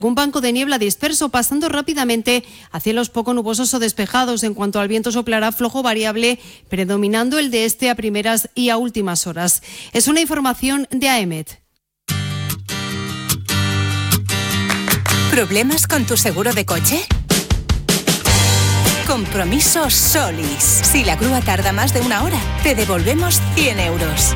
Un banco de niebla disperso pasando rápidamente a cielos poco nubosos o despejados. En cuanto al viento, soplará flojo variable, predominando el de este a primeras y a últimas horas. Es una información de AEMET. ¿Problemas con tu seguro de coche? Compromiso Solis. Si la grúa tarda más de 1 hora, te devolvemos 100 euros.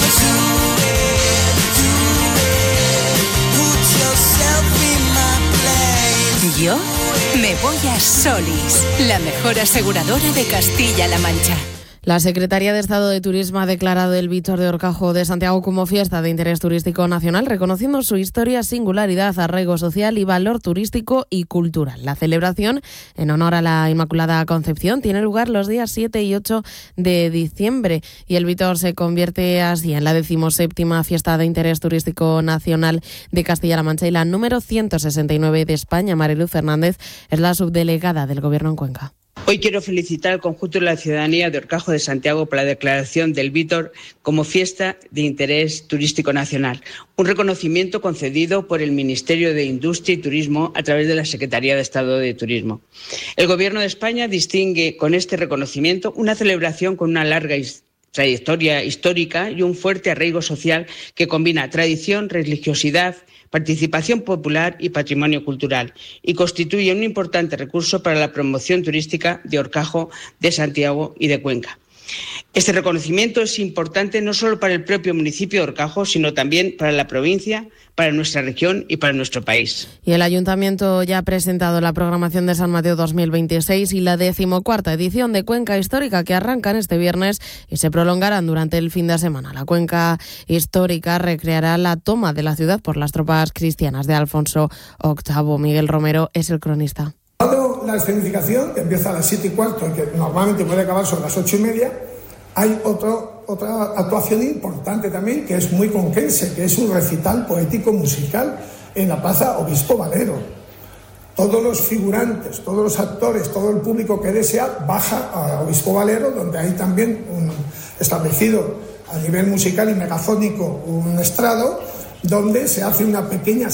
Yo me voy a Solis, la mejor aseguradora de Castilla-La Mancha. La Secretaría de Estado de Turismo ha declarado el Vítor de Horcajo de Santiago como fiesta de interés turístico nacional, reconociendo su historia, singularidad, arraigo social y valor turístico y cultural. La celebración, en honor a la Inmaculada Concepción, tiene lugar los días 7 y 8 de diciembre y el Vítor se convierte así en la 17ª fiesta de interés turístico nacional de Castilla-La Mancha y la número 169 de España. Mariluz Fernández es la subdelegada del Gobierno en Cuenca. Hoy quiero felicitar al conjunto de la ciudadanía de Horcajo de Santiago por la declaración del Vítor como fiesta de interés turístico nacional, un reconocimiento concedido por el Ministerio de Industria y Turismo a través de la Secretaría de Estado de Turismo. El Gobierno de España distingue con este reconocimiento una celebración con una larga trayectoria histórica y un fuerte arraigo social que combina tradición, religiosidad, participación popular y patrimonio cultural, y constituye un importante recurso para la promoción turística de Horcajo, de Santiago y de Cuenca. Este reconocimiento es importante no solo para el propio municipio de Horcajo, sino también para la provincia, para nuestra región y para nuestro país. Y el Ayuntamiento ya ha presentado la programación de San Mateo 2026 y la 14ª edición de Cuenca Histórica, que arrancan este viernes y se prolongarán durante el fin de semana. La Cuenca Histórica recreará la toma de la ciudad por las tropas cristianas de Alfonso VIII. Miguel Romero es el cronista. La escenificación, que empieza a las 7:15 y que normalmente puede acabar sobre las 8:30, hay otra actuación importante también, que es muy conquense, que es un recital poético musical en la Plaza Obispo Valero. Todos los figurantes, todos los actores, todo el público que desea baja a Obispo Valero, donde hay también establecido a nivel musical y megafónico un estrado, donde se va a hacer una pequeña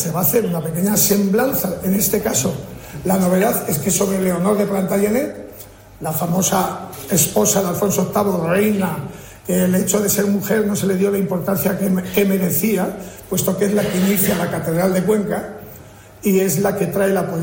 semblanza. En este caso, la novedad es que sobre Leonor de Plantagenet, la famosa esposa de Alfonso VIII, reina, que el hecho de ser mujer no se le dio la importancia que merecía, puesto que es la que inicia la Catedral de Cuenca y es la que trae la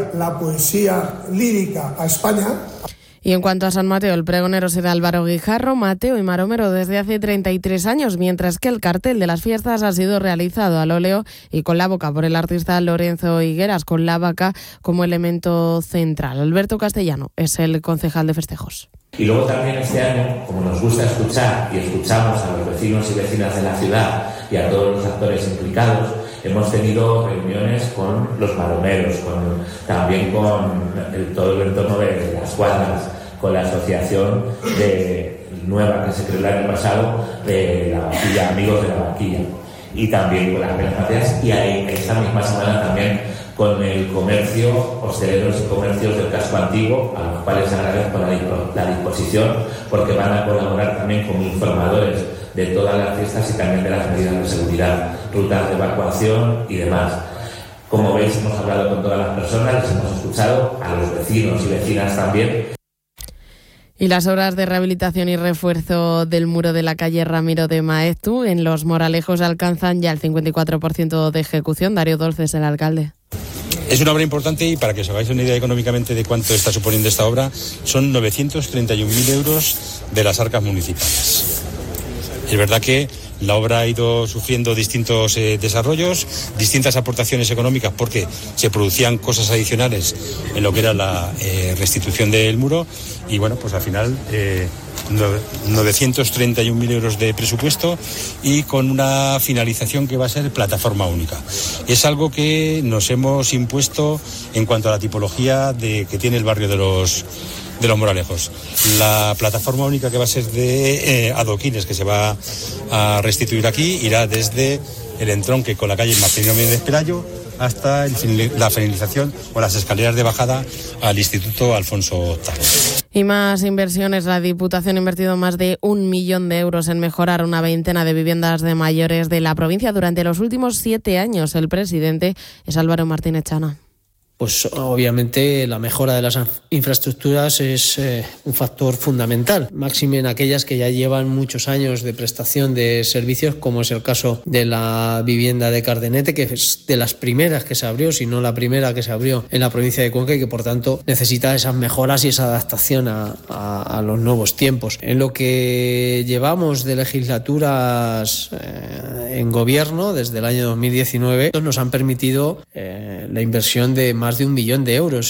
poesía lírica a España. Y en cuanto a San Mateo, el pregonero será Álvaro Guijarro, Mateo y Maromero desde hace 33 años, mientras que el cartel de las fiestas ha sido realizado al óleo y con la boca por el artista Lorenzo Higueras, con la vaca como elemento central. Alberto Castellano es el concejal de festejos. Y luego también este año, como nos gusta escuchar y escuchamos a los vecinos y vecinas de la ciudad y a todos los actores implicados, hemos tenido reuniones con los maromeros, también con todo el entorno de las cuadras, con la asociación nueva que se creó el año pasado de la vaquilla, Amigos de la Vaquilla, y también con las benefacias, y ahí esta misma semana también con el comercio, hosteleros y comercios del casco antiguo, a los cuales agradezco la disposición, porque van a colaborar también como informadores de todas las fiestas y también de las medidas de seguridad, rutas de evacuación y demás. Como veis, hemos hablado con todas las personas, les hemos escuchado, a los vecinos y vecinas también. Y las obras de rehabilitación y refuerzo del muro de la calle Ramiro de Maeztu en Los Moralejos alcanzan ya el 54% de ejecución. Darío Dolce es el alcalde. Es una obra importante y para que os hagáis una idea económicamente de cuánto está suponiendo esta obra, son 931.000 euros de las arcas municipales. Es verdad que la obra ha ido sufriendo distintos desarrollos, distintas aportaciones económicas porque se producían cosas adicionales en lo que era la restitución del muro y bueno, pues al final 931.000 euros de presupuesto y con una finalización que va a ser plataforma única. Es algo que nos hemos impuesto en cuanto a la tipología que tiene el barrio de los Moralejos. La plataforma única que va a ser de adoquines que se va a restituir aquí irá desde el entronque con la calle Marcelino Méndez Pelayo hasta la finalización o las escaleras de bajada al Instituto Alfonso VIII. Y más inversiones. La Diputación ha invertido más de 1 millón de euros en mejorar una veintena de viviendas de mayores de la provincia durante los últimos 7 años. El presidente es Álvaro Martínez Chana. pues obviamente la mejora de las infraestructuras es un factor fundamental, máxime en aquellas que ya llevan muchos años de prestación de servicios, como es el caso de la vivienda de Cardenete, que es de las primeras que se abrió, si no la primera que se abrió en la provincia de Cuenca, y que por tanto necesita esas mejoras y esa adaptación a los nuevos tiempos. En lo que llevamos de legislaturas en gobierno, desde el año 2019, nos han permitido la inversión de más de 1 millón de euros.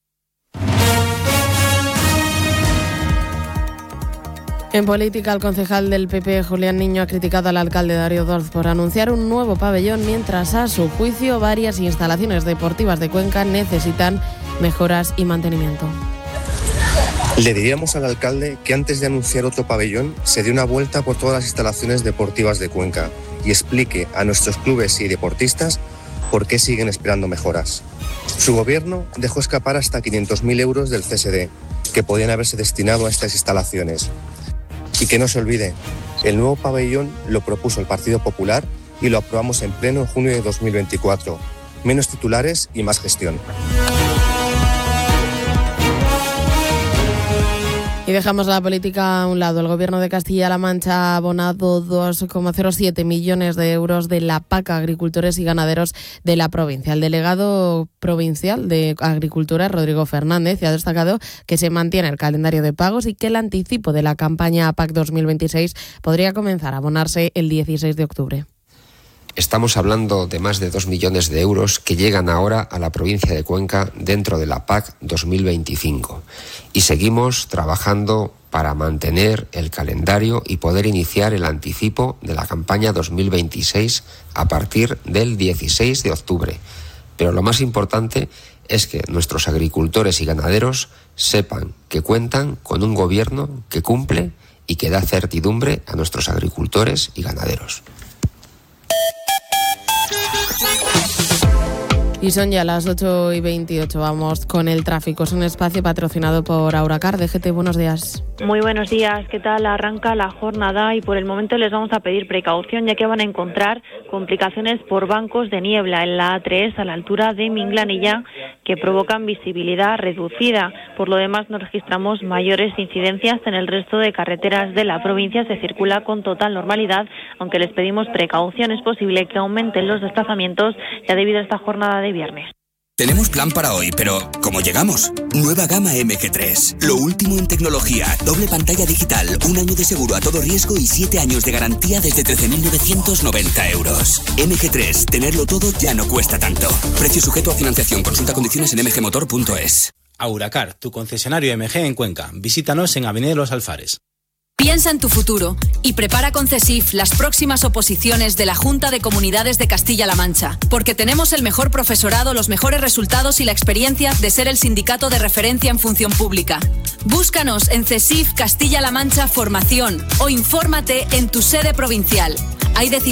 En política, el concejal del PP, Julián Niño, ha criticado al alcalde Darío Dorz por anunciar un nuevo pabellón, mientras, a su juicio, varias instalaciones deportivas de Cuenca necesitan mejoras y mantenimiento. Le diríamos al alcalde que antes de anunciar otro pabellón se dé una vuelta por todas las instalaciones deportivas de Cuenca y explique a nuestros clubes y deportistas por qué siguen esperando mejoras. Su gobierno dejó escapar hasta 500.000 euros del CSD, que podían haberse destinado a estas instalaciones. Y que no se olvide, el nuevo pabellón lo propuso el Partido Popular y lo aprobamos en pleno en junio de 2024. Menos titulares y más gestión. Y dejamos la política a un lado. El Gobierno de Castilla-La Mancha ha abonado 2,07 millones de euros de la PAC a agricultores y ganaderos de la provincia. El delegado provincial de Agricultura, Rodrigo Fernández, ha destacado que se mantiene el calendario de pagos y que el anticipo de la campaña PAC 2026 podría comenzar a abonarse el 16 de octubre. Estamos hablando de más de 2 millones de euros que llegan ahora a la provincia de Cuenca dentro de la PAC 2025. Y seguimos trabajando para mantener el calendario y poder iniciar el anticipo de la campaña 2026 a partir del 16 de octubre. Pero lo más importante es que nuestros agricultores y ganaderos sepan que cuentan con un gobierno que cumple y que da certidumbre a nuestros agricultores y ganaderos. Y son ya las 8:28. Vamos con el tráfico. Es un espacio patrocinado por Auracar. DGT, buenos días. Muy buenos días. ¿Qué tal? Arranca la jornada y por el momento les vamos a pedir precaución, ya que van a encontrar complicaciones por bancos de niebla en la A3 a la altura de Minglanilla, que provocan visibilidad reducida. Por lo demás, no registramos mayores incidencias en el resto de carreteras de la provincia. Se circula con total normalidad, aunque les pedimos precaución. Es posible que aumenten los desplazamientos ya debido a esta jornada de viernes. Tenemos plan para hoy, pero ¿cómo llegamos? Nueva gama MG3. Lo último en tecnología, doble pantalla digital, 1 año de seguro a todo riesgo y 7 años de garantía desde 13.990 euros. MG3, tenerlo todo ya no cuesta tanto. Precio sujeto a financiación. Consulta condiciones en mgmotor.es. Auracar, tu concesionario MG en Cuenca. Visítanos en Avenida Los Alfares. Piensa en tu futuro y prepara con CESIF las próximas oposiciones de la Junta de Comunidades de Castilla-La Mancha, porque tenemos el mejor profesorado, los mejores resultados y la experiencia de ser el sindicato de referencia en función pública. Búscanos en CESIF Castilla-La Mancha Formación o infórmate en tu sede provincial. Hay